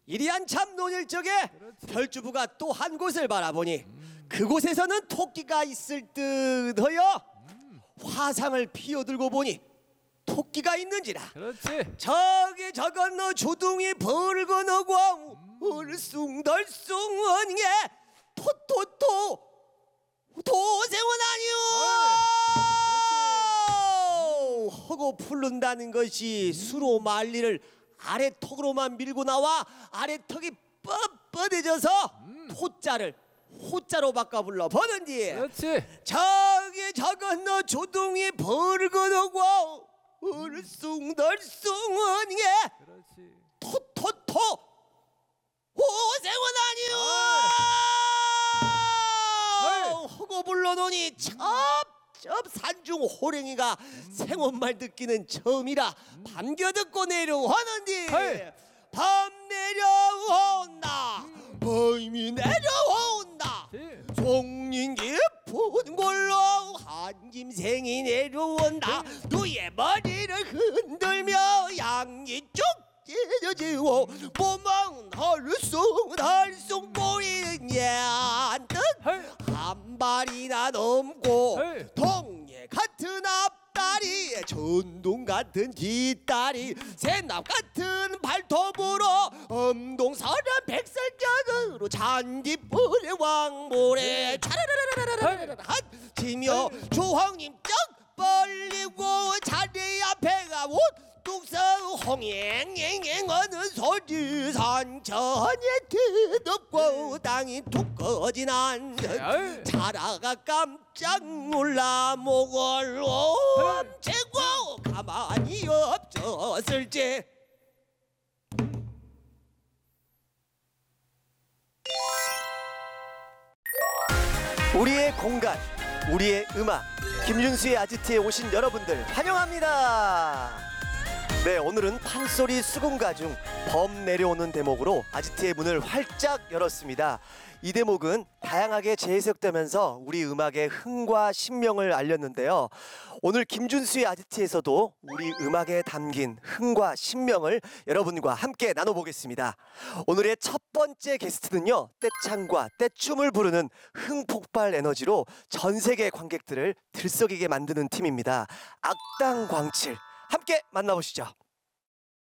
이리 한참 논일 적에 그렇지. 별주부가 또 한 곳을 바라보니 그곳에서는 토끼가 있을 듯하여 화상을 피어들고 보니 토끼가 있는지라. 그렇지. 저기 저 건너 주둥이 벌거너고 얼숭덜숭한 게 토토토 도생원 아니오 하고 풀른다는 것이 수로 말리를 아래턱으로만 밀고 나와 아래턱이 뻣뻣해져서 토자를 호자로 바꿔 불러 보는지 그렇지. 저기 저 건너 조둥이 벌거너고 얼숭덜숭한 게 그렇지. 토토토 호생원 아니오 하고 불러놓으니 첩첩 산중 호랭이가 생원말 듣기는 처음이라 반겨듣고 내려오는디 밤 내려온다 범이 내려온다 송린 깊은 골로 한짐생이 내려온다 누의 머리를 흔들며 양이 쭉 찢어지고 몸은 헐숭헐숭 꼬리는 얘한듯 한 발이나 넘고 동예 같은 앞다리 전동 같은 뒷다리 새납 같은 발톱으로 엄동설한 백설경으로 잔디불에 왕모래 차라라라라라라 하치며 조황님 쩍 벌리고 자리 앞에 가온 뚝성 홍행행행 하는 소리 산천에 뒤덮고 땅이 툭 꺼지난 듯 자라가 깜짝 놀라 목을 옴채고 가만히 없었을지 우리의 공간, 우리의 음악 김윤수의 아지트에 오신 여러분들 환영합니다. 네, 오늘은 판소리 수군가 중 범 내려오는 대목으로 아지트의 문을 활짝 열었습니다. 이 대목은 다양하게 재해석되면서 우리 음악의 흥과 신명을 알렸는데요. 오늘 김준수의 아지트에서도 우리 음악에 담긴 흥과 신명을 여러분과 함께 나눠보겠습니다. 오늘의 첫 번째 게스트는요, 떼창과 떼춤을 부르는 흥폭발 에너지로 전 세계 관객들을 들썩이게 만드는 팀입니다. 악당광칠 함께 만나보시죠.